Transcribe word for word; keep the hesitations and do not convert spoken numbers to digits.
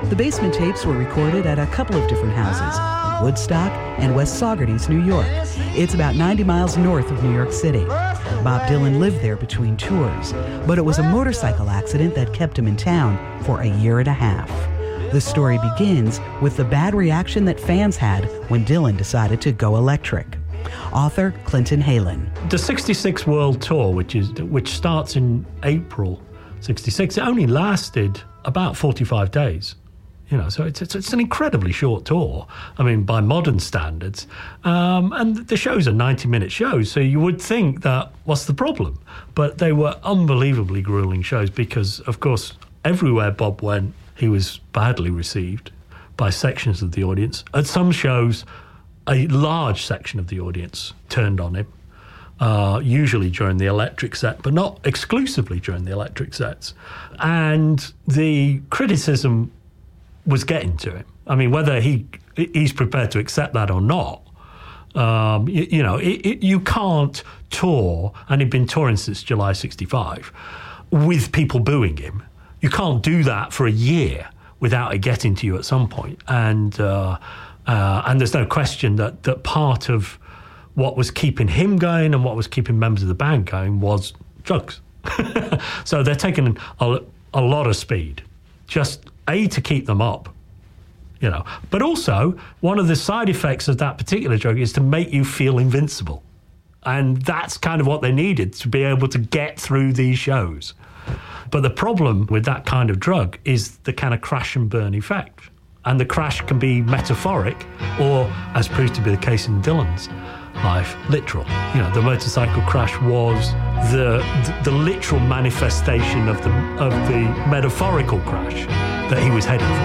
The Basement Tapes were recorded at a couple of different houses, Woodstock and West Saugerties, New York. It's about ninety miles north of New York City. Bob Dylan lived there between tours, but it was a motorcycle accident that kept him in town for a year and a half. The story begins with the bad reaction that fans had when Dylan decided to go electric. Author Clinton Heylin. The sixty-six World Tour, which is which starts in April sixty-six, it only lasted about forty-five days. You know, so it's, it's it's an incredibly short tour. I mean, by modern standards, um, and the shows are ninety-minute shows. So you would think that what's the problem? But they were unbelievably grueling shows because, of course, everywhere Bob went, he was badly received by sections of the audience. At some shows, a large section of the audience turned on him, uh, usually during the electric set, but not exclusively during the electric sets. And the criticism was getting to him. I mean, whether he he's prepared to accept that or not, um, you, you know, it, it, you can't tour, and he'd been touring since July sixty-five, with people booing him. You can't do that for a year without it getting to you at some point. And uh, uh, and there's no question that that part of what was keeping him going and what was keeping members of the band going was drugs. So they're taking a, a lot of speed, just A, to keep them up, you know. But also, one of the side effects of that particular drug is to make you feel invincible. And that's kind of what they needed to be able to get through these shows. But the problem with that kind of drug is the kind of crash and burn effect. And the crash can be metaphoric or, as proved to be the case in Dylan's life, literal. You know, the motorcycle crash was the the, the literal manifestation of the of the metaphorical crash that he was heading for.